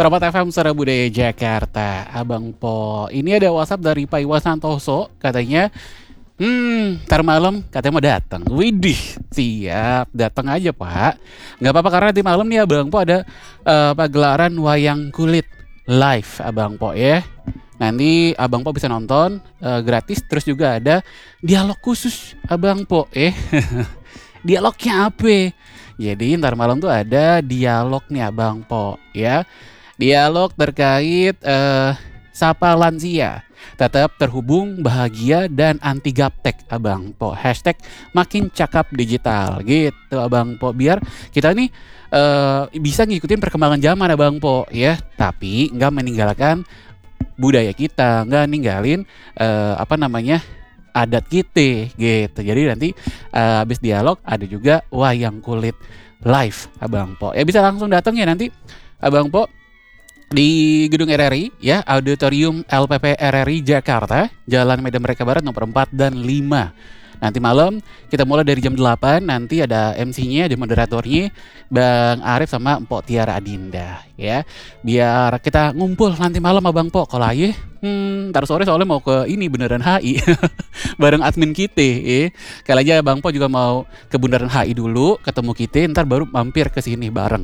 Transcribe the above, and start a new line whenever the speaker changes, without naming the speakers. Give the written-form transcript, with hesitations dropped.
Permata FM Suara Budaya Jakarta, Abang Po. Ini ada WhatsApp dari Pak Iwan Santoso, katanya, ntar malam katanya mau datang. Widih, siap, datang aja Pak. Nggak apa-apa karena nanti malam nih Abang Po ada pagelaran wayang kulit live Abang Po ya. Nanti Abang Po bisa nonton gratis, terus juga ada dialog khusus Abang Po Dialognya apa? Jadi ntar malam tuh ada dialog nih Abang Po ya. Dialog terkait sapa lansia. Tetap terhubung, bahagia dan anti gaptek Abang Po. Hashtag makin cakap digital gitu Abang Po. Biar kita nih bisa ngikutin perkembangan zaman Abang Po ya. Tapi nggak meninggalkan budaya kita, nggak ninggalin adat kita gitu. Jadi nanti habis dialog ada juga wayang kulit live Abang Po. Ya bisa langsung datang ya nanti Abang Po di Gedung RRI ya, Auditorium LPP RRI Jakarta, Jalan Medan Merdeka Barat nomor 4 dan 5. Nanti malam kita mulai dari jam 8, nanti ada MC-nya, ada moderatornya Bang Arif sama Mpok Tiara Adinda ya. Biar kita ngumpul nanti malam Abang Po. Kalau aja ntar sore soalnya mau ke ini Bundaran HI bareng admin kita ya. Kali aja Bang Po juga mau ke Bundaran HI dulu ketemu kita, ntar baru mampir ke sini bareng.